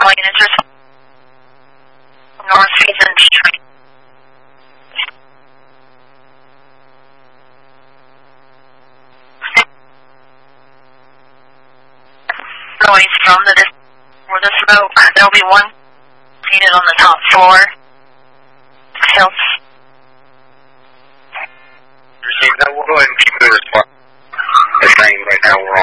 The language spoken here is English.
going into North Haven Street. Noise from for the smoke. There'll be one seated on the top floor. Hills. Receive that. We'll go ahead and keep the response the same right now. We're